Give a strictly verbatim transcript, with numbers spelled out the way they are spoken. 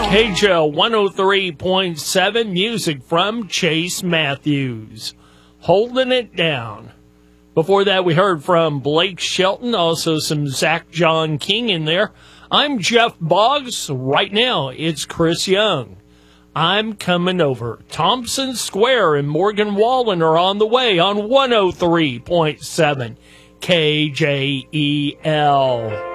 K J L one oh three point seven, music from Chase Matthews. Holding it down. Before that, we heard from Blake Shelton, also some Zach John King in there. I'm Jeff Boggs. Right now, it's Chris Young. I'm coming over. Thompson Square and Morgan Wallen are on the way on one oh three point seven K J E L.